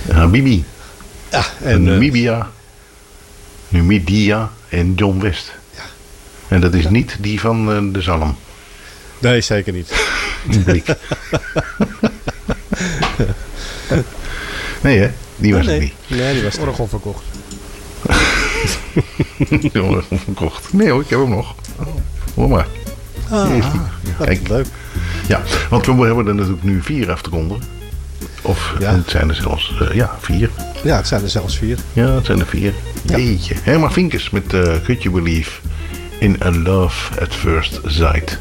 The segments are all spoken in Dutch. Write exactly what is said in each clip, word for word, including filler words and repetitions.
Habibi. Ja, en, Namibia. Uh, Numidia en John West. Ja. En dat is ja. niet die van uh, de Zalm. Nee, zeker niet. Blik. Nee hè, die was nee, het niet. Nee, die was het Orgel verkocht. Orgel verkocht. Nee hoor, ik heb hem nog. Hoor maar. Ah, Hier is die. dat Kijk. is leuk. Ja, want we hebben er natuurlijk nu vier af te ronden. Of ja. het zijn er zelfs, uh, ja, vier. Ja, het zijn er zelfs vier. Ja, het zijn er vier. Ja. Jeetje. Herman Vinkers met uh, Could You Believe in a Love at First Sight.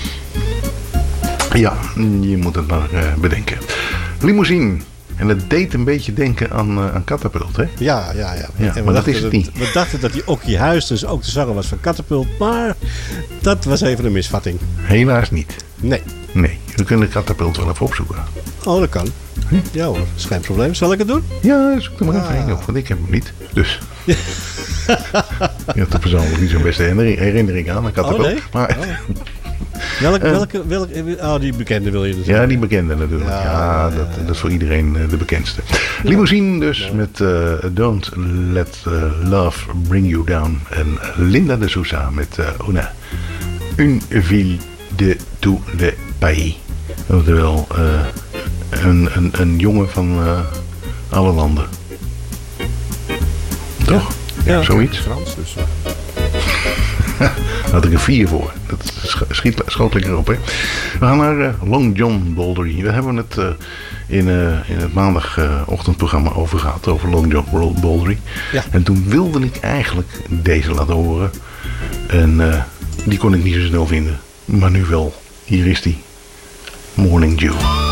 Ja, je moet het maar uh, bedenken. Limousine. En het deed een beetje denken aan, uh, aan Catapult, hè? Ja, ja, ja. ja en maar dat is het dat, niet. We dachten dat die Okkie Huis dus ook de zanger was van Catapult. Maar dat was even een misvatting. Helaas niet. Nee. Nee, we kunnen Catapult wel even opzoeken. Oh, dat kan. Hm? Ja hoor, dat is geen probleem. Zal ik het doen? Ja, zoek er maar even ah. heen op, want ik heb hem niet. Dus. Je hebt er persoonlijk niet zo'n beste herinnering aan, Catapult. Oh, nee? Maar... Oh. Welke, uh, welke, welke, oh, die bekende wil je dus. Ja, die bekende natuurlijk. Ja, ja, dat, dat is voor iedereen uh, de bekendste. Ja. Limousine dus ja. met uh, Don't Let uh, Love Bring You Down. En Linda de Sousa met uh, Una. Une ville de tout le pays. Oftewel, uh, een, een, een jongen van uh, alle landen. Toch? Ja, ja, zoiets. Frans dus. Daar had ik een vier voor. Dat schiet, schoot lekker op, hè. We gaan naar uh, Long John Boldery. Daar hebben we het uh, in, uh, in het maandagochtendprogramma uh, over gehad. Over Long John Boldery. Ja. En toen wilde ik eigenlijk deze laten horen. En uh, die kon ik niet zo snel vinden. Maar nu wel. Hier is die. Morning Dew.